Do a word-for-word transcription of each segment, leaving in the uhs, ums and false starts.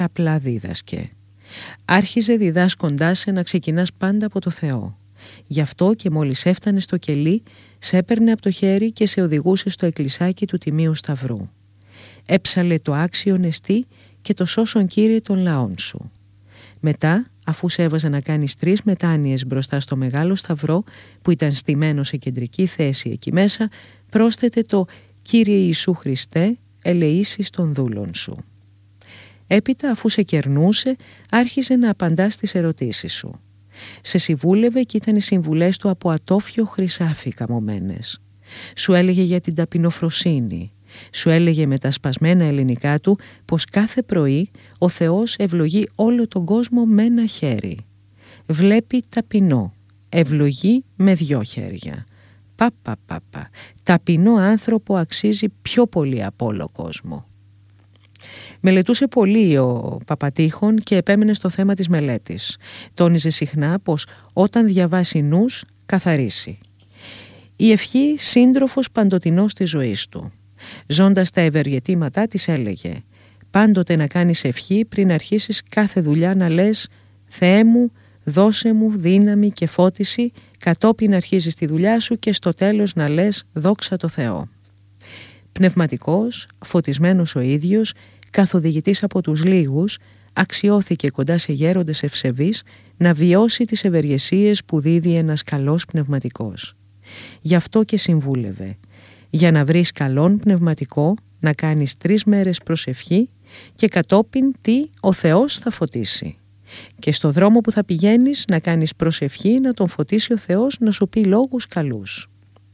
απλά δίδασκε. Άρχιζε διδάσκοντάς σε να ξεκινάς πάντα από το Θεό. Γι' αυτό και μόλις έφτανε στο κελί, σε έπαιρνε από το χέρι και σε οδηγούσε στο εκκλησάκι του Τιμίου Σταυρού. Έψαλε το άξιον εστί και το σώσον Κύριε των λαών σου. Μετά, αφού σε έβαζε να κάνεις τρεις μετάνοιες μπροστά στο μεγάλο σταυρό που ήταν στημένο σε κεντρική θέση εκεί μέσα, πρόσθετε το «Κύριε Ιησού Χριστέ, ελεήσεις των δούλων σου». Έπειτα, αφού σε κερνούσε, άρχιζε να απαντά στις ερωτήσεις σου. Σε συμβούλευε και ήταν οι συμβουλές του από ατόφιο χρυσάφι καμωμένες. Σου έλεγε για την ταπεινοφροσύνη. Σου έλεγε με τα σπασμένα ελληνικά του πως κάθε πρωί ο Θεός ευλογεί όλο τον κόσμο με ένα χέρι. Βλέπει ταπεινό, ευλογεί με δυο χέρια. Παπα παπα, ταπεινό άνθρωπο αξίζει πιο πολύ από όλο κόσμο. Μελετούσε πολύ ο Παπατήχων και επέμενε στο θέμα της μελέτης. Τόνιζε συχνά πως όταν διαβάσει νους, καθαρίσει. Η ευχή σύντροφος παντοτινός της ζωής του. Ζώντας τα ευεργετήματά της έλεγε «Πάντοτε να κάνεις ευχή πριν αρχίσεις κάθε δουλειά να λες «Θεέ μου, δώσε μου δύναμη και φώτιση», κατόπιν αρχίζεις τη δουλειά σου και στο τέλος να λες «Δόξα τω Θεώ». Πνευματικός, φωτισμένος ο ίδιος, καθοδηγητής από τους λίγους, αξιώθηκε κοντά σε γέροντες ευσεβείς να βιώσει τις ευεργεσίες που δίδει ένας καλός πνευματικός. Γι' αυτό και συμβούλευε. Για να βρεις καλόν πνευματικό, να κάνεις τρεις μέρες προσευχή και κατόπιν τι ο Θεός θα φωτίσει. Και στο δρόμο που θα πηγαίνεις να κάνεις προσευχή να τον φωτίσει ο Θεός να σου πει λόγους καλούς.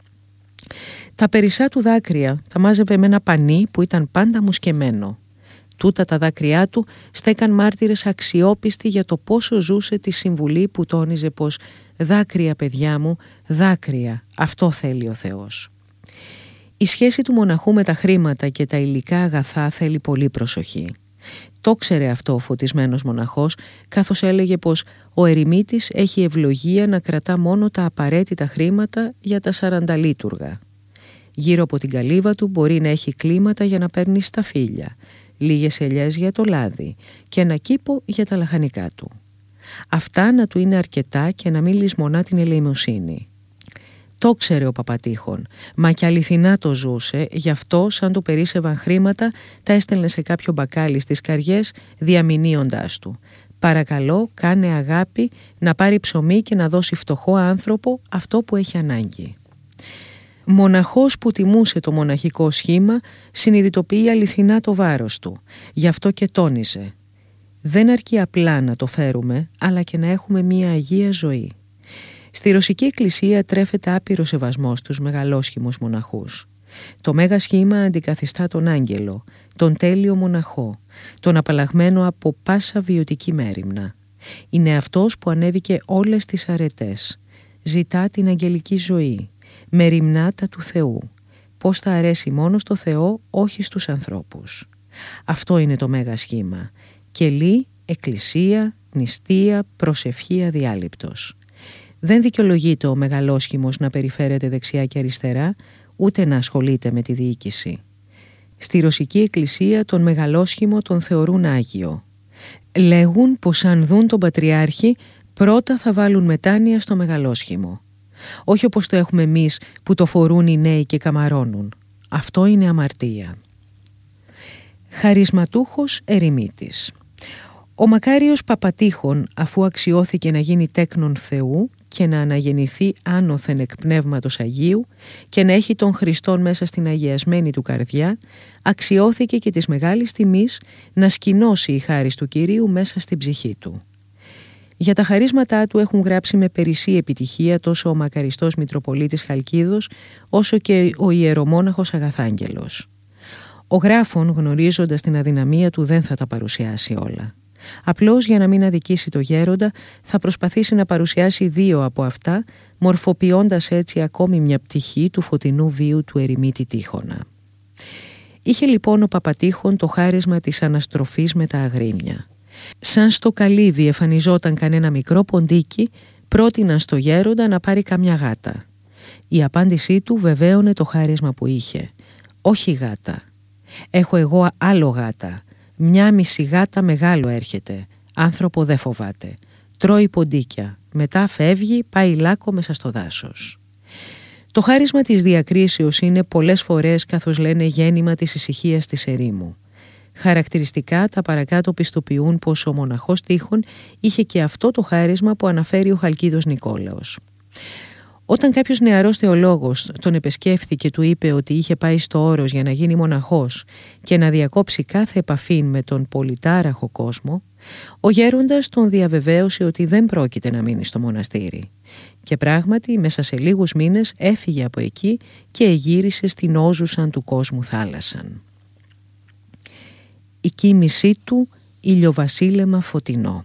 Τα περισσά του δάκρυα τα μάζευε με ένα πανί που ήταν πάντα μουσκεμένο. Τούτα τα δάκρυά του στέκαν μάρτυρες αξιόπιστοι για το πόσο ζούσε τη συμβουλή που τόνιζε πως «Δάκρυα, παιδιά μου, δάκρυα, αυτό θέλει ο Θεός». Η σχέση του μοναχού με τα χρήματα και τα υλικά αγαθά θέλει πολύ προσοχή. Το ξέρε αυτό ο φωτισμένος μοναχός, καθώς έλεγε πως ο ερημίτης έχει ευλογία να κρατά μόνο τα απαραίτητα χρήματα για τα σαρανταλίτουργα. Γύρω από την καλύβα του μπορεί να έχει κλίματα για να παίρνει σταφύλια, λίγες ελιές για το λάδι και ένα κήπο για τα λαχανικά του. Αυτά να του είναι αρκετά και να μην λησμονά την ελεημοσύνη. Το ξέρε ο Παπατήχων, μα και αληθινά το ζούσε, γι' αυτό σαν του περίσσευαν χρήματα τα έστελνε σε κάποιο μπακάλι στις καριές διαμηνύοντάς του. «Παρακαλώ, κάνε αγάπη να πάρει ψωμί και να δώσει φτωχό άνθρωπο αυτό που έχει ανάγκη». Μοναχός που τιμούσε το μοναχικό σχήμα συνειδητοποιεί αληθινά το βάρος του, γι' αυτό και τόνιζε. Δεν αρκεί απλά να το φέρουμε, αλλά και να έχουμε μία αγία ζωή. Στη Ρωσική Εκκλησία τρέφεται άπειρο σεβασμός στους μεγαλόσχημους μοναχούς. Το μέγα σχήμα αντικαθιστά τον άγγελο, τον τέλειο μοναχό, τον απαλλαγμένο από πάσα βιωτική μέριμνα. Είναι αυτός που ανέβηκε όλες τις αρετές. Ζητά την αγγελική ζωή, μεριμνά τα του Θεού. Πώς θα αρέσει μόνο στο Θεό, όχι στους ανθρώπους. Αυτό είναι το μέγα σχήμα. Κελί, εκκλησία, νηστεία, προσευχή αδιάλειπτος. Δεν δικαιολογείται ο μεγαλόσχημος να περιφέρεται δεξιά και αριστερά, ούτε να ασχολείται με τη διοίκηση. Στη Ρωσική Εκκλησία τον μεγαλόσχημο τον θεωρούν Άγιο. Λέγουν πως αν δουν τον Πατριάρχη, πρώτα θα βάλουν μετάνοια στο μεγαλόσχημο. Όχι όπως το έχουμε εμείς που το φορούν οι νέοι και καμαρώνουν. Αυτό είναι αμαρτία. Χαρισματούχος ερημίτης. Ο μακάριος Παπατήχων, αφού αξιώθηκε να γίνει τέκνον Θεού και να αναγεννηθεί άνωθεν εκ Πνεύματος Αγίου και να έχει τον Χριστόν μέσα στην αγιασμένη του καρδιά, αξιώθηκε και της μεγάλης τιμής να σκηνώσει η χάρις του Κυρίου μέσα στην ψυχή του. Για τα χαρίσματά του έχουν γράψει με περισσή επιτυχία τόσο ο μακαριστός Μητροπολίτης Χαλκίδος όσο και ο ιερομόναχος Αγαθάγγελος. Ο γράφων, γνωρίζοντας την αδυναμία του, δεν θα τα παρουσιάσει όλα. Απλώς για να μην αδικήσει το γέροντα θα προσπαθήσει να παρουσιάσει δύο από αυτά, μορφοποιώντας έτσι ακόμη μια πτυχή του φωτεινού βίου του ερημίτη Τύχωνα. Είχε λοιπόν ο Παπατήχων το χάρισμα της αναστροφής με τα αγρίμια. Σαν στο καλύβι εμφανιζόταν κανένα μικρό ποντίκι, πρότειναν στο γέροντα να πάρει καμιά γάτα. Η απάντησή του βεβαίωνε το χάρισμα που είχε. «Όχι γάτα. Έχω εγώ άλλο γάτα. Μια μισή γάτα μεγάλο έρχεται, άνθρωπο δεν φοβάται. Τρώει ποντίκια, μετά φεύγει, πάει λάκκο μέσα στο δάσος. Το χάρισμα της διακρίσεως είναι πολλές φορές, καθώς λένε, γέννημα της ησυχίας της ερήμου. Χαρακτηριστικά τα παρακάτω πιστοποιούν πως ο μοναχός Τείχων είχε και αυτό το χάρισμα που αναφέρει ο Χαλκίδος Νικόλαος. Όταν κάποιος νεαρός θεολόγος τον επεσκέφθηκε και του είπε ότι είχε πάει στο Όρος για να γίνει μοναχός και να διακόψει κάθε επαφή με τον πολυτάραχο κόσμο, ο γέροντας τον διαβεβαίωσε ότι δεν πρόκειται να μείνει στο μοναστήρι. Και πράγματι μέσα σε λίγους μήνες έφυγε από εκεί και εγύρισε στην όζουσαν του κόσμου θάλασσαν. Η κοίμησή του ηλιοβασίλεμα φωτεινό.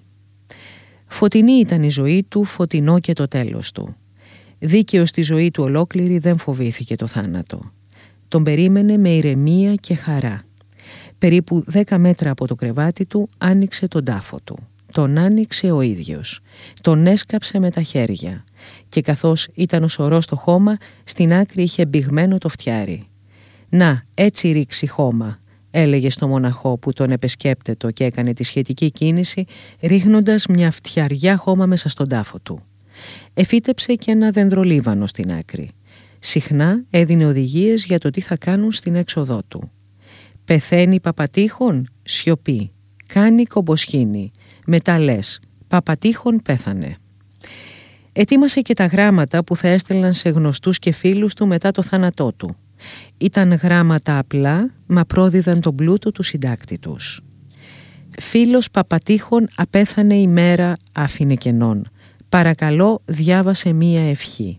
Φωτεινή ήταν η ζωή του, φωτεινό και το τέλος του. Δίκαιος στη ζωή του ολόκληρη δεν φοβήθηκε το θάνατο. Τον περίμενε με ηρεμία και χαρά. Περίπου δέκα μέτρα από το κρεβάτι του άνοιξε τον τάφο του. Τον άνοιξε ο ίδιος. Τον έσκαψε με τα χέρια. Και καθώς ήταν ο σωρός στο χώμα, στην άκρη είχε μπηγμένο το φτιάρι. «Να, έτσι ρίξει χώμα», έλεγε στο μοναχό που τον επεσκέπτετο και έκανε τη σχετική κίνηση, ρίχνοντας μια φτιαριά χώμα μέσα στον τάφο του. Εφύτεψε και ένα δενδρολίβανο στην άκρη. Συχνά έδινε οδηγίες για το τι θα κάνουν στην έξοδό του. «Πεθαίνει Παπατείχων?» Σιωπή. «Κάνει κομποσχήνη?» Μετά λες «Παπατείχων πέθανε». Ετοίμασε και τα γράμματα που θα έστελναν σε γνωστούς και φίλους του μετά το θάνατό του. Ήταν γράμματα απλά, μα πρόδιδαν τον πλούτο του συντάκτη τους. «Φίλος Παπατείχων απέθανε η μέρα άφηνε κενών. Παρακαλώ διάβασε μία ευχή».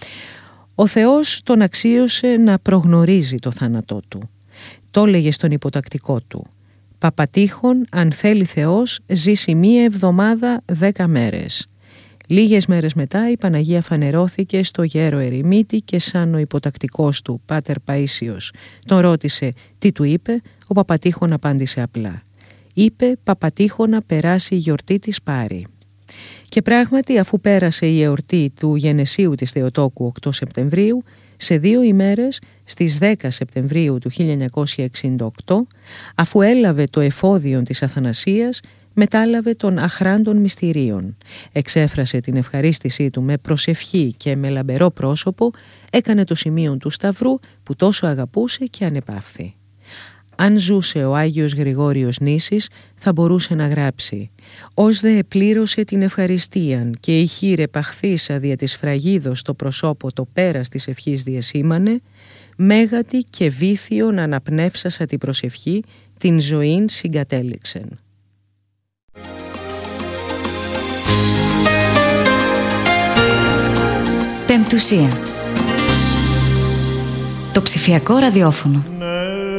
Ο Θεός τον αξίωσε να προγνωρίζει το θάνατό του. Το έλεγε στον υποτακτικό του. «Παπατείχων, αν θέλει Θεός, ζήσει μία εβδομάδα δέκα μέρες». Λίγες μέρες μετά η Παναγία φανερώθηκε στο γέρο ερημίτη και σαν ο υποτακτικός του, Πάτερ Παΐσιος, τον ρώτησε τι του είπε, ο Παπατείχων απάντησε απλά. Είπε «Παπατείχων να περάσει η γιορτή της Πάρη». Και πράγματι, αφού πέρασε η εορτή του γενεσίου της Θεοτόκου οκτώ Σεπτεμβρίου, σε δύο ημέρες, στις δέκα Σεπτεμβρίου του χίλια εννιακόσια εξήντα οκτώ, αφού έλαβε το εφόδιον της Αθανασίας, μετάλαβε των αχράντων μυστηρίων. Εξέφρασε την ευχαρίστησή του με προσευχή και με λαμπερό πρόσωπο, έκανε το σημείο του Σταυρού που τόσο αγαπούσε και ανεπαύθη. Αν ζούσε ο Άγιος Γρηγόριος Νήσης, θα μπορούσε να γράψει «Ως δε επλήρωσε την ευχαριστίαν και η χείρε παχθήσα δια της φραγίδος το προσώπο το πέρας της ευχής διεσήμανε, μέγατη και βήθιον αναπνεύσασα την προσευχή, την ζωήν συγκατέληξεν». Πεμπτουσία. Το ψηφιακό ραδιόφωνο.